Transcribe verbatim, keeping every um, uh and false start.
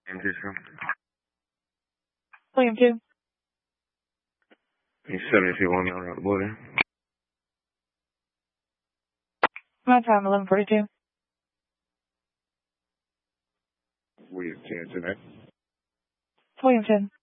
Andrew. William two. seventy-two one mile around the border. My time eleven forty-two. William ten tonight. William ten.